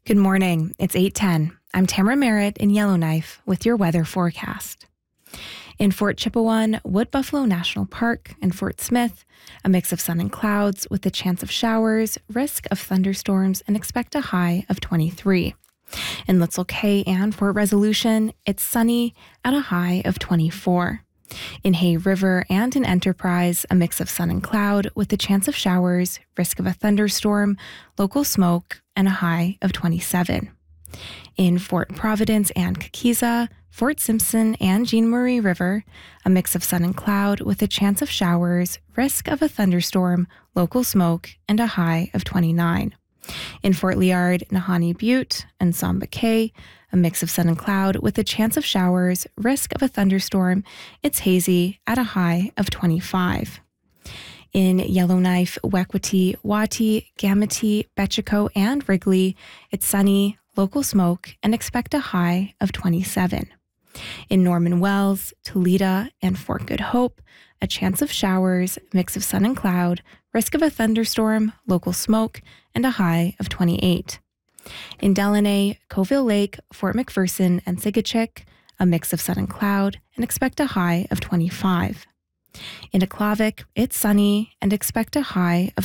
Good morning. It's 8:10. I'm Tamara Merritt in Yellowknife with your weather forecast. In Fort Chipewyan, Wood Buffalo National Park, and Fort Smith, a mix of sun and clouds with a chance of showers, risk of thunderstorms, and expect a high of 23. In Litzel Cay and Fort Resolution, it's sunny at a high of 24. In Hay River and in Enterprise, a mix of sun and cloud with a chance of showers, risk of a thunderstorm, local smoke, and a high of 27. In Fort Providence and Kakiza, Fort Simpson and Jean Marie River, a mix of sun and cloud with a chance of showers, risk of a thunderstorm, local smoke, and a high of 29. In Fort Liard, Nahanni Butte, and Samba Cay, a mix of sun and cloud with a chance of showers, risk of a thunderstorm, it's hazy at a high of 25. In Yellowknife, Wekwati, Wati, Gamity, Betchico, and Wrigley, it's sunny, local smoke, and expect a high of 27. In Norman Wells, Toledo, and Fort Good Hope, a chance of showers, mix of sun and cloud, risk of a thunderstorm, local smoke, and a high of 28. In Delaney, Coville Lake, Fort McPherson, and Sigachik, a mix of sun and cloud, and expect a high of 25. In Aklavik, it's sunny and expect a high of